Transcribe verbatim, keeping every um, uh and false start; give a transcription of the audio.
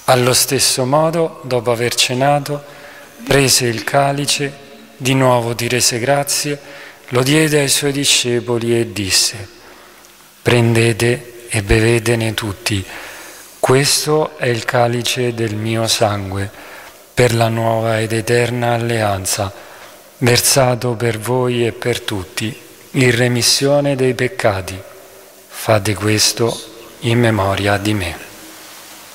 Allo stesso modo, dopo aver cenato, prese il calice, di nuovo ti rese grazie, lo diede ai suoi discepoli e disse: prendete e bevetene tutti, questo è il calice del mio sangue, per la nuova ed eterna alleanza, versato per voi e per tutti, in remissione dei peccati. Fate questo in memoria di me.